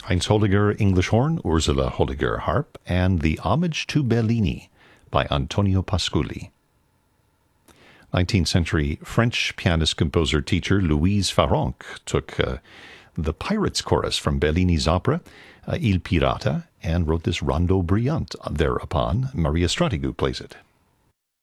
Heinz Holliger English horn, Ursula Holliger harp, and The Homage to Bellini by Antonio Pasculi. 19th century French pianist, composer, teacher Louise Farrenc took the Pirates chorus from Bellini's opera Il Pirata and wrote this rondo brillante thereupon. Maria Strategou plays it.